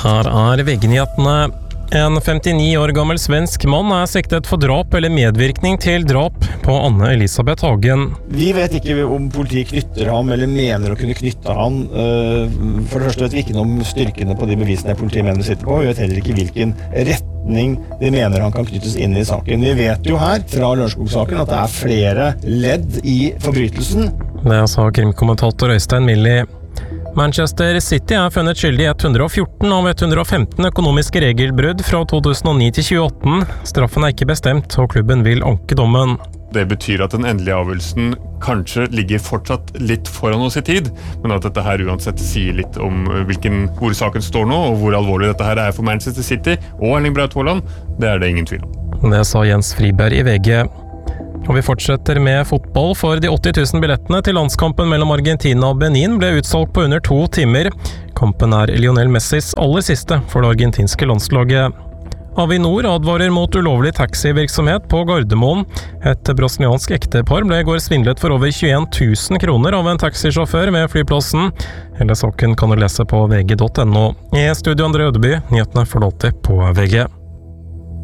Her VG-nyhetene. En 59 år gammel svensk mann siktet for drap eller medvirkning til drap på Anne Elisabeth Hagen. Vi vet ikke om politiet knytter ham eller mener å kunne knytte ham. For det første vet vi ikke noe om styrkene på de bevisene politiet mener sitter på. Vi vet heller ikke hvilken retning de mener han kan knyttes inn i saken. Vi vet jo her fra Lørenskog-saken at det flere ledd i forbrytelsen. Det sa krimkommentator Øystein Millie. Manchester City funnet skyldig i 114 av 115 økonomiske regelbrudd fra 2009 til 2018. Straffen ikke bestemt, og klubben vil anke dommen. Det betyr at den endelige avgjørelsen kanskje ligger fortsatt litt foran oss i tid, men at dette her uansett sier litt om hvor saken står nå, og hvor alvorlig dette her for Manchester City og Erling Braut Haaland, det det ingen tvil om. Det sa Jens Friberg i VG. Og vi fortsetter med fotball, for de 80 000 billettene til landskampen mellom Argentina og Benin ble utsolgt på under 2 timer. Kampen Lionel Messis aller siste for det argentinske landslaget. Avinor advarer mot ulovlig taxivirksomhet på Gardermoen. Et brasiliansk ektepar ble i går svindlet for over 21 000 kroner av en taxisjåfør ved flyplassen. Hele saken kan du lese på vg.no. I studio André Ødeby, nyhetene får du alltid på VG.